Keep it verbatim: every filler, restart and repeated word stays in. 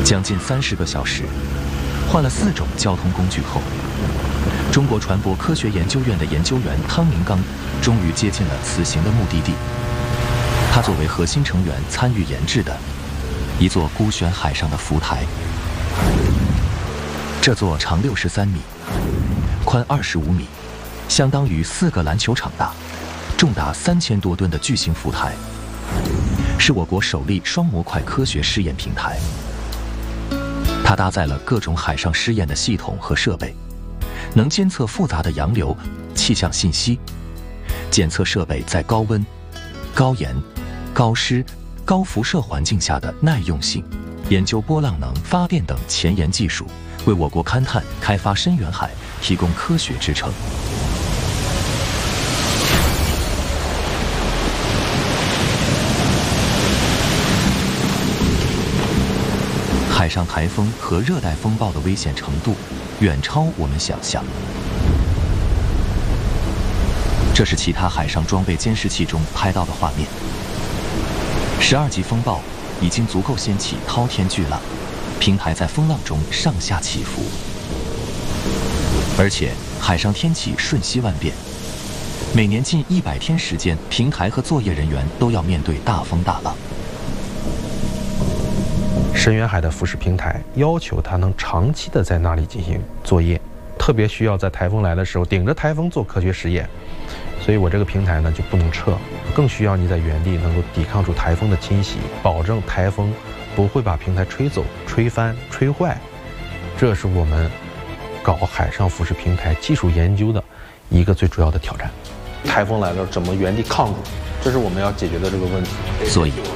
将近三十个小时，换了四种交通工具后，中国船舶科学研究院的研究员汤明刚终于接近了此行的目的地。他作为核心成员参与研制的一座孤悬海上的浮台。这座长六十三米、宽二十五米，相当于四个篮球场大，重达三千多吨的巨型浮台，是我国首例双模块科学试验平台。它搭载了各种海上试验的系统和设备，能监测复杂的洋流、气象信息，检测设备在高温、高盐、高湿、高辐射环境下的耐用性，研究波浪能发电等前沿技术，为我国勘探、开发深远海提供科学支撑。海上台风和热带风暴的危险程度远超我们想象。这是其他海上装备监视器中拍到的画面。十二级风暴已经足够掀起滔天巨浪，平台在风浪中上下起伏，而且海上天气瞬息万变，每年近一百天时间，平台和作业人员都要面对大风大浪。 深远海的浮式平台要求它能长期的在那里进行作业，特别需要在台风来的时候顶着台风做科学实验，所以我这个平台呢就不能撤，更需要你在原地能够抵抗住台风的侵袭，保证台风不会把平台吹走、吹翻、吹坏。这是我们搞海上浮式平台技术研究的一个最主要的挑战。台风来了怎么原地抗住，这是我们要解决的这个问题。 所以